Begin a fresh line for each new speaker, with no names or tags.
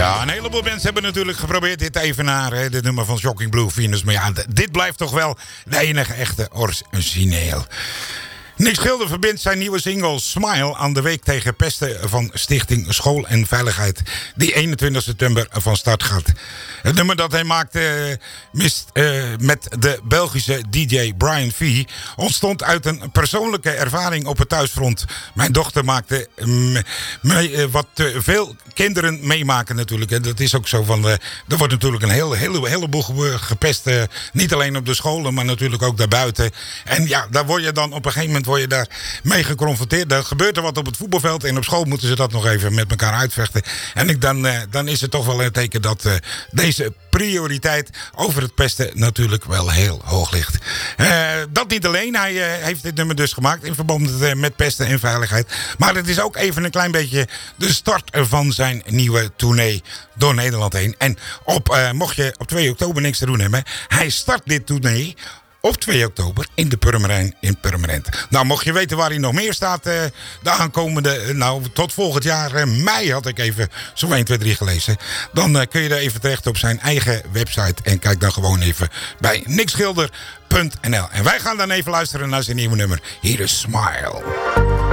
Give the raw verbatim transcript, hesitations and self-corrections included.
Ja, een heleboel mensen hebben natuurlijk geprobeerd dit te evenaren. Dit nummer van Shocking Blue Venus. Maar ja, dit blijft toch wel de enige echte origineel. Nick Schilder verbindt zijn nieuwe single Smile aan de week tegen pesten van Stichting School en Veiligheid, die eenentwintig september van start gaat. Het nummer dat hij maakte mist, uh, met de Belgische D J Brian V ontstond uit een persoonlijke ervaring op het thuisfront. Mijn dochter maakte um, mee, uh, wat uh, veel kinderen meemaken natuurlijk. En dat is ook zo van, uh, er wordt natuurlijk een hele, hele, heleboel gepest. Uh, niet alleen op de scholen, maar natuurlijk ook daarbuiten. En ja, daar word je dan op een gegeven moment word je daar mee geconfronteerd. Dan gebeurt er wat op het voetbalveld en op school moeten ze dat nog even met elkaar uitvechten. En ik dan, uh, dan is het toch wel een teken dat uh, deze prioriteit over het pesten natuurlijk wel heel hoog ligt. Uh, dat niet alleen. Hij uh, heeft dit nummer dus gemaakt in verband uh, met pesten en veiligheid. Maar het is ook even een klein beetje de start van zijn nieuwe tournee door Nederland heen. En op, uh, mocht je op twee oktober niks te doen hebben, hij start dit tournee op twee oktober in de Purmerijn in Purmerend. Nou, mocht je weten waar hij nog meer staat uh, de aankomende, uh, nou, tot volgend jaar uh, mei had ik even zo'n één, twee, drie gelezen. Dan uh, kun je er even terecht op zijn eigen website en kijk dan gewoon even bij nickschilder punt n l. En wij gaan dan even luisteren naar zijn nieuwe nummer. Hier is Smile.